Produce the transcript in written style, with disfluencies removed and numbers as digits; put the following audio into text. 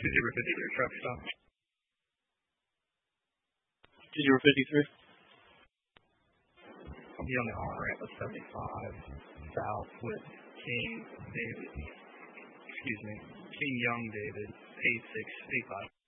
2-0-53 truck stop. 2-0-53. I'll be on the on-ramp of 75 south with King Young David, 8685.